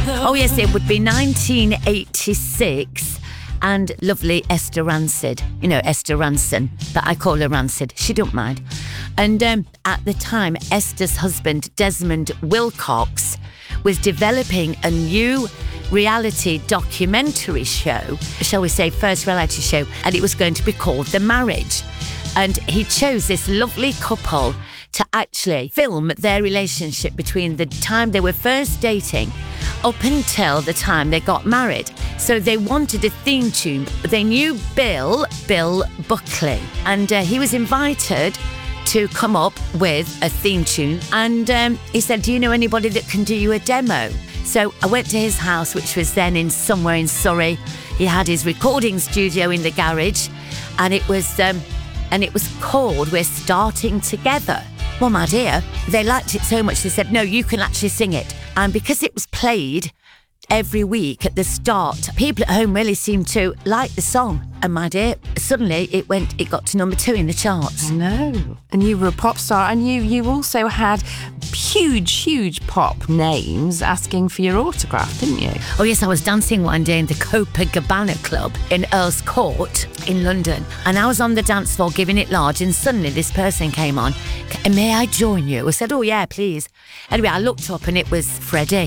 Oh yes, it would be 1986. And lovely Esther Rancid, you know, Esther Ranson, but I call her Rancid, she don't mind. And at the time, Esther's husband, Desmond Wilcox, was developing a new reality documentary show, shall we say first reality show, and it was going to be called The Marriage. And he chose this lovely couple to actually film their relationship between the time they were first dating up until the time they got married. So they wanted a theme tune. They knew Bill Buckley, and he was invited to come up with a theme tune. And he said, do you know anybody that can do you a demo? So I went to his house, which was then somewhere in Surrey. He had his recording studio in the garage, and it was called We're Starting Together. Well, my dear, they liked it so much, they said, no, you can actually sing it. And because it was played every week at the start, people at home really seemed to like the song. And my dear, suddenly it got to number 2 in the charts. No. And you were a pop star, and you also had huge pop names asking for your autograph, didn't you? Oh yes, I was dancing one day in the Copacabana Club in Earl's Court in London, and I was on the dance floor giving it large, and suddenly this person came on. May I join you? I said, oh yeah, please. Anyway, I looked up and it was Freddie.